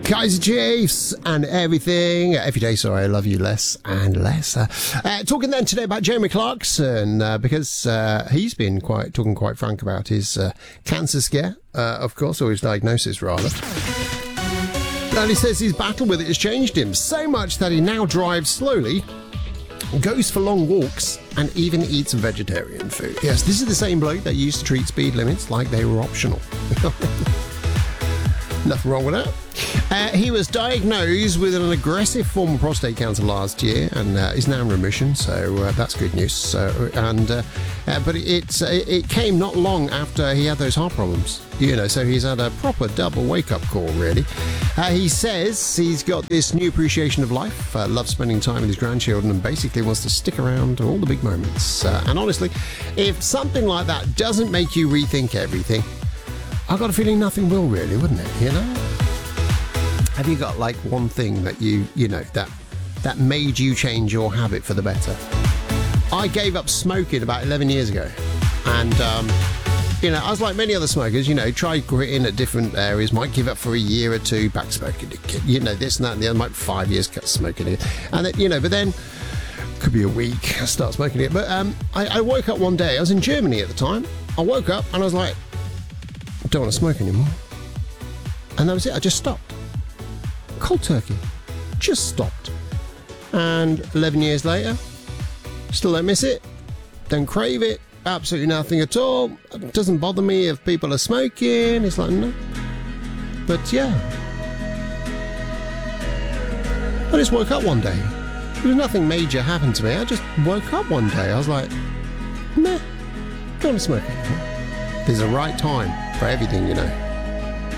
Kaiser Chiefs and everything. Every day, sorry, I love you less and less. Talking then today about Jeremy Clarkson, because he's been talking quite frank about his cancer scare, of course, or his diagnosis, rather. And he says his battle with it has changed him so much that he now drives slowly, goes for long walks, and even eats vegetarian food. Yes, this is the same bloke that used to treat speed limits like they were optional. Nothing wrong with that. He was diagnosed with an aggressive form of prostate cancer last year and is now in remission, so that's good news. But it came not long after he had those heart problems, so he's had a proper double wake-up call, really. He says he's got this new appreciation of life, loves spending time with his grandchildren, and basically wants to stick around all the big moments. And honestly, if something like that doesn't make you rethink everything, I've got a feeling nothing will, really, wouldn't it, Have you got, like, one thing that that made you change your habit for the better? I gave up smoking about 11 years ago. And, I was like many other smokers, tried gritting at different areas, might give up for a year or two, back smoking, this and that and the other, might 5 years cut smoking it. And, but then, could be a week, I start smoking it. But I woke up one day, I was in Germany at the time, I woke up and I was like, I don't want to smoke anymore. And that was it, I just stopped. Cold turkey. Just stopped. And 11 years later, still don't miss it, don't crave it, absolutely nothing at all. It doesn't bother me if people are smoking. It's like, no. But yeah. I just woke up one day. There was nothing major happened to me. I just woke up one day. I was like, nah, don't want to smoke anymore. There's a right time for everything,